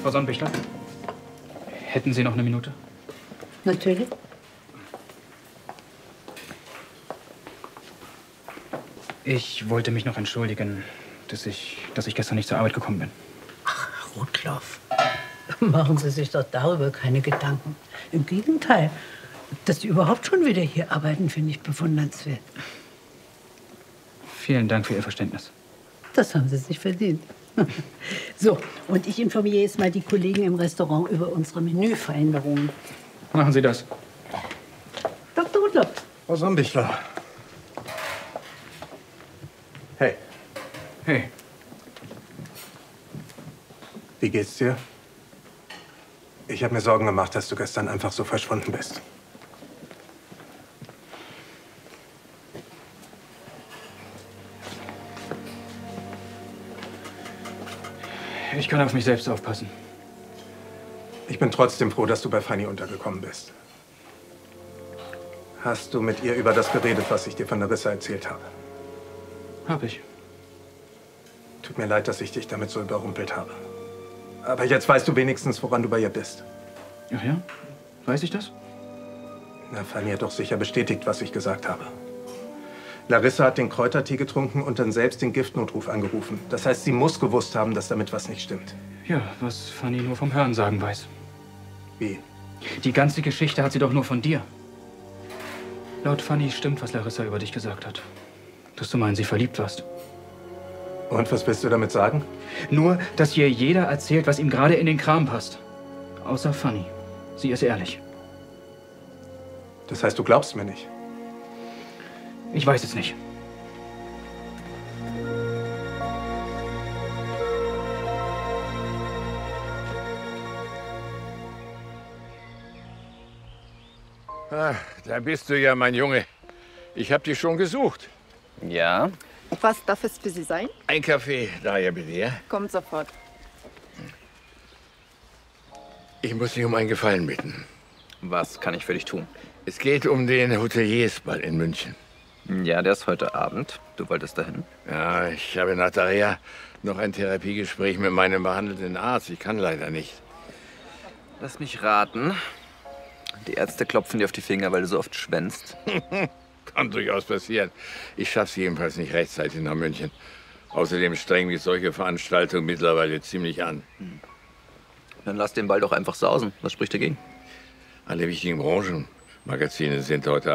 Frau Sonnenbichler, hätten Sie noch eine Minute? Natürlich. Ich wollte mich noch entschuldigen, dass ich gestern nicht zur Arbeit gekommen bin. Ach, Herr Rudloff, machen Sie sich doch darüber keine Gedanken. Im Gegenteil, dass Sie überhaupt schon wieder hier arbeiten, finde ich bewundernswert. Vielen Dank für Ihr Verständnis. Das haben Sie sich verdient. So, und ich informiere jetzt mal die Kollegen im Restaurant über unsere Menüveränderungen. Machen Sie das. Dr. Rudloff. Frau Sonnenbichler. Hey, Hey, wie geht's dir? Ich habe mir Sorgen gemacht, dass du gestern einfach so verschwunden bist. ich kann auf mich selbst aufpassen. Ich bin trotzdem froh, dass du bei Fanny untergekommen bist. Hast du mit ihr über das geredet, was ich dir von Larissa erzählt habe? Hab ich. Tut mir leid, dass ich dich damit so überrumpelt habe. Aber jetzt weißt du wenigstens, woran du bei ihr bist. Ach ja? Weiß ich das? Na, Fanny hat doch sicher bestätigt, was ich gesagt habe. Larissa hat den Kräutertee getrunken und dann selbst den Giftnotruf angerufen. Das heißt, sie muss gewusst haben, dass damit was nicht stimmt. Ja, was Fanny nur vom Hörensagen weiß. Wie? Die ganze Geschichte hat sie doch nur von dir. Laut Fanny stimmt, was Larissa über dich gesagt hat. Dass du mal in sie verliebt warst. Und was willst du damit sagen? Nur, dass hier jeder erzählt, was ihm gerade in den Kram passt. Außer Fanny. Sie ist ehrlich. Das heißt, du glaubst mir nicht? Ich weiß es nicht. Ah, da bist du ja, mein Junge. Ich hab dich schon gesucht. Ja, Was darf es für Sie sein? Ein Kaffee, daher bitte, ja? Kommt sofort. Ich muss dich um einen Gefallen bitten. was kann ich für dich tun? Es geht um den Hoteliersball in München. Ja, der ist heute Abend. Du wolltest dahin? Ja, ich habe nach der Reha noch ein Therapiegespräch mit meinem behandelnden Arzt. Ich kann leider nicht. Lass mich raten. Die Ärzte klopfen dir auf die Finger, weil du so oft schwänzt. Kann durchaus passieren. Ich schaff's jedenfalls nicht rechtzeitig nach München. Außerdem strengen mich solche Veranstaltungen mittlerweile ziemlich an. Dann lass den Ball doch einfach sausen. Was spricht dagegen? Alle wichtigen Branchenmagazine sind heute